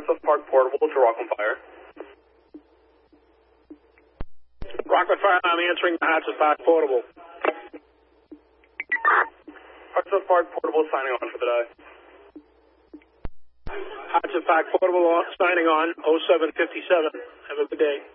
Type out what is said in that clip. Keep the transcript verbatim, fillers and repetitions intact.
Hartsfield Park Portable to Rockland Fire. Rockland Fire, I'm answering the Hartsfield Park Portable. Hartsfield Park Portable signing on for the day. Hartsfield Park Portable signing on, oh seven fifty-seven. Have a good day.